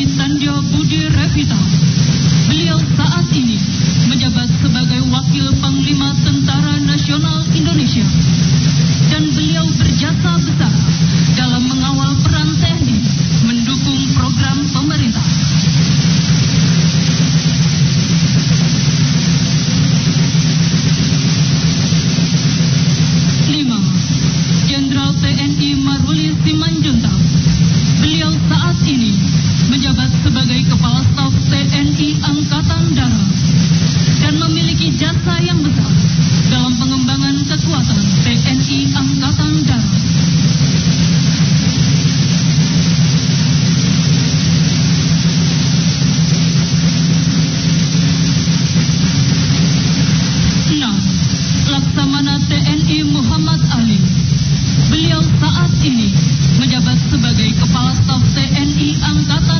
TNI Tandja Budi Revita. Beliau saat ini menjabat sebagai Wakil Panglima Tentara Nasional Indonesia. Dan beliau berjasa besar dalam mengawal peran TNI mendukung program pemerintah. Jenderal TNI Maruli Simanjuntak. Beliau saat ini menjabat sebagai Kepala Staf TNI Angkatan Darat dan memiliki jasa yang besar dalam pengembangan kekuatan TNI Angkatan Darat. Laksamana TNI Muhammad Ali. Beliau saat ini menjabat sebagai Kepala Staf TNI Angkatan